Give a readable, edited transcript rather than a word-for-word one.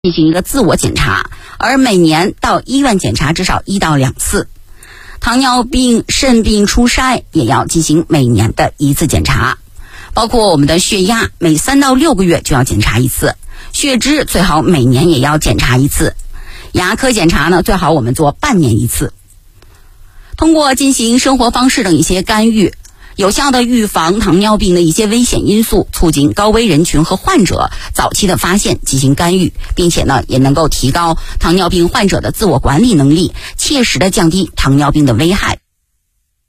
进行一个自我检查，而每年到医院检查至少1到2次。糖尿病、肾病初筛也要进行每年的1次检查，包括我们的血压，每3到6个月就要检查1次，血脂最好每年也要检查1次，牙科检查呢，最好我们做半年1次。通过进行生活方式等一些干预，有效的预防糖尿病的一些危险因素，促进高危人群和患者早期的发现进行干预，并且呢也能够提高糖尿病患者的自我管理能力，切实的降低糖尿病的危害。